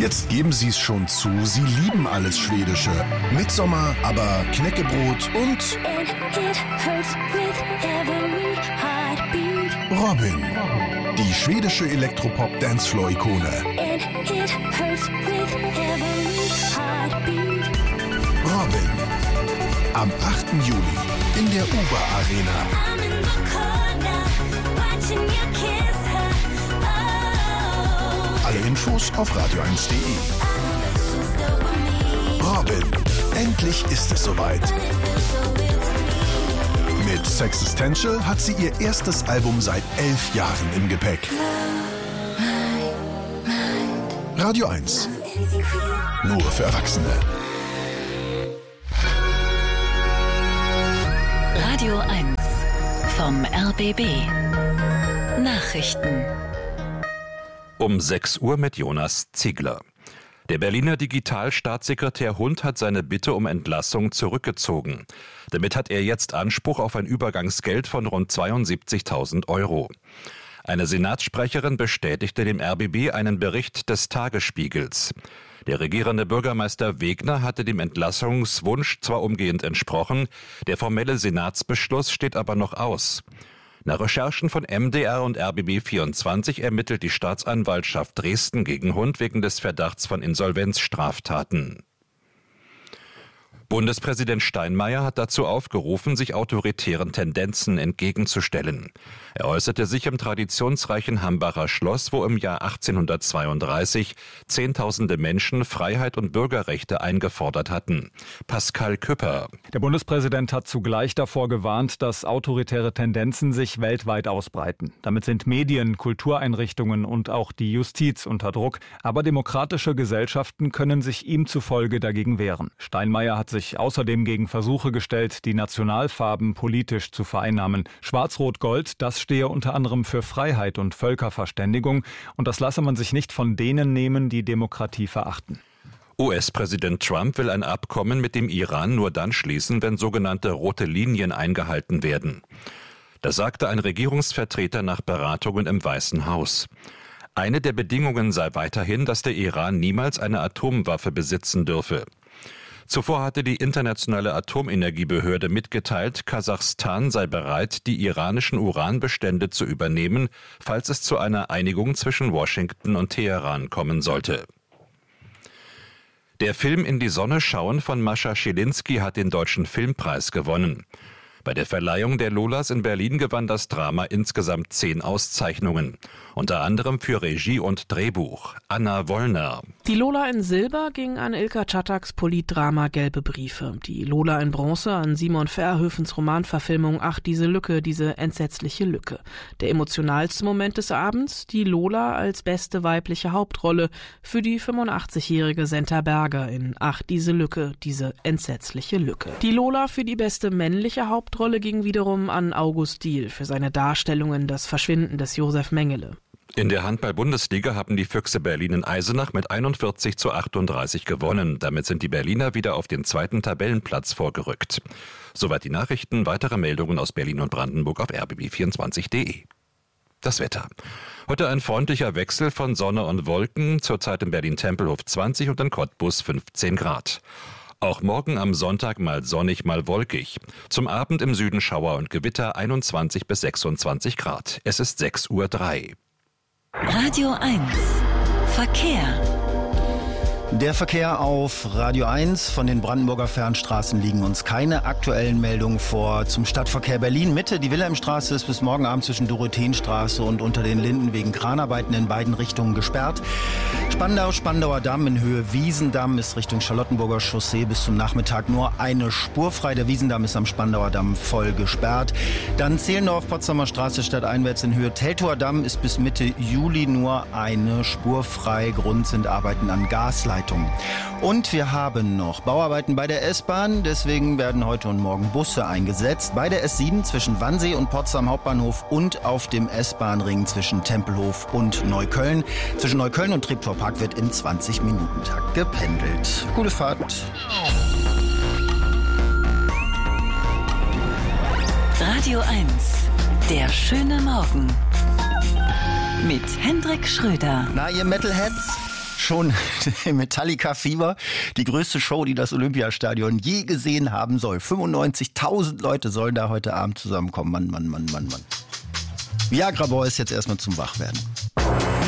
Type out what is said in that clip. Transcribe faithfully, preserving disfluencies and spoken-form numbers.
Jetzt geben Sie es schon zu, Sie lieben alles Schwedische. Midsommar, aber Knäckebrot und Robin, die schwedische Elektropop-Dancefloor-Ikone. Robin, am achten Juli in der Uber Arena. Alle Infos auf radio eins punkt de. Robin, endlich ist es soweit. Mit Sexistential hat sie ihr erstes Album seit elf Jahren im Gepäck. Radio eins. Nur für Erwachsene. Radio eins vom R B B. Nachrichten. Um sechs Uhr mit Jonas Ziegler. Der Berliner Digitalstaatssekretär Hund hat seine Bitte um Entlassung zurückgezogen. Damit hat er jetzt Anspruch auf ein Übergangsgeld von rund zweiundsiebzigtausend Euro. Eine Senatssprecherin bestätigte dem R B B einen Bericht des Tagesspiegels. Der regierende Bürgermeister Wegner hatte dem Entlassungswunsch zwar umgehend entsprochen, der formelle Senatsbeschluss steht aber noch aus. Nach Recherchen von M D R und R B B vierundzwanzig ermittelt die Staatsanwaltschaft Dresden gegen Hund wegen des Verdachts von Insolvenzstraftaten. Bundespräsident Steinmeier hat dazu aufgerufen, sich autoritären Tendenzen entgegenzustellen. Er äußerte sich im traditionsreichen Hambacher Schloss, wo im Jahr achtzehnhundertzweiunddreißig Zehntausende Menschen Freiheit und Bürgerrechte eingefordert hatten. Pascal Küpper. Der Bundespräsident hat zugleich davor gewarnt, dass autoritäre Tendenzen sich weltweit ausbreiten. Damit sind Medien, Kultureinrichtungen und auch die Justiz unter Druck. Aber demokratische Gesellschaften können sich ihm zufolge dagegen wehren. Steinmeier hat sich außerdem gegen Versuche gestellt, die Nationalfarben politisch zu vereinnahmen. Schwarz-Rot-Gold, das stehe unter anderem für Freiheit und Völkerverständigung. Und das lasse man sich nicht von denen nehmen, die Demokratie verachten. U S-Präsident Trump will ein Abkommen mit dem Iran nur dann schließen, wenn sogenannte rote Linien eingehalten werden. Das sagte ein Regierungsvertreter nach Beratungen im Weißen Haus. Eine der Bedingungen sei weiterhin, dass der Iran niemals eine Atomwaffe besitzen dürfe. Zuvor hatte die Internationale Atomenergiebehörde mitgeteilt, Kasachstan sei bereit, die iranischen Uranbestände zu übernehmen, falls es zu einer Einigung zwischen Washington und Teheran kommen sollte. Der Film In die Sonne schauen von Mascha Schilinski hat den Deutschen Filmpreis gewonnen. Bei der Verleihung der Lolas in Berlin gewann das Drama insgesamt zehn Auszeichnungen. Unter anderem für Regie und Drehbuch. Anna Wollner. Die Lola in Silber ging an Ilka Czattaks Politdrama Gelbe Briefe. Die Lola in Bronze an Simon Verhoevens Romanverfilmung Ach, diese Lücke, diese entsetzliche Lücke. Der emotionalste Moment des Abends, die Lola als beste weibliche Hauptrolle für die fünfundachtzigjährige Senta Berger in Ach, diese Lücke, diese entsetzliche Lücke. Die Lola für die beste männliche Hauptrolle Rolle ging wiederum an August Diehl für seine Darstellung in Das Verschwinden des Josef Mengele. In der Handball-Bundesliga haben die Füchse Berlin in Eisenach mit einundvierzig zu achtunddreißig gewonnen. Damit sind die Berliner wieder auf den zweiten Tabellenplatz vorgerückt. Soweit die Nachrichten. Weitere Meldungen aus Berlin und Brandenburg auf r b b vierundzwanzig punkt de. Das Wetter. Heute ein freundlicher Wechsel von Sonne und Wolken. Zurzeit in Berlin-Tempelhof zwanzig und in Cottbus fünfzehn Grad. Auch morgen am Sonntag mal sonnig, mal wolkig. Zum Abend im Süden Schauer und Gewitter einundzwanzig bis sechsundzwanzig Grad. Es ist sechs Uhr drei. Radio eins. Verkehr. Der Verkehr auf Radio eins. Von den Brandenburger Fernstraßen liegen uns keine aktuellen Meldungen vor. Zum Stadtverkehr Berlin-Mitte. Die Wilhelmstraße ist bis morgen Abend zwischen Dorotheenstraße und unter den Linden wegen Kranarbeiten in beiden Richtungen gesperrt. Spandau, Spandauer Damm in Höhe Wiesendamm ist Richtung Charlottenburger Chaussee bis zum Nachmittag nur eine Spur frei. Der Wiesendamm ist am Spandauer Damm voll gesperrt. Dann Zehlendorf, Potsdamer Straße stadteinwärts in Höhe Teltower Damm ist bis Mitte Juli nur eine Spur frei. Grund sind Arbeiten an Gasleitungen. Und wir haben noch Bauarbeiten bei der S-Bahn, deswegen werden heute und morgen Busse eingesetzt. Bei der S sieben zwischen Wannsee und Potsdam Hauptbahnhof und auf dem S-Bahn-Ring zwischen Tempelhof und Neukölln. Zwischen Neukölln und Treptower Park wird im zwanzig-Minuten-Takt gependelt. Gute Fahrt. Radio eins. Der schöne Morgen. Mit Hendrik Schröder. Na, ihr Metalheads? schon Metallica-Fieber. Die größte Show, die das Olympiastadion je gesehen haben soll. fünfundneunzigtausend Leute sollen da heute Abend zusammenkommen. Mann, Mann, Mann, Mann, Mann. Viagra Boys jetzt erstmal zum Wachwerden.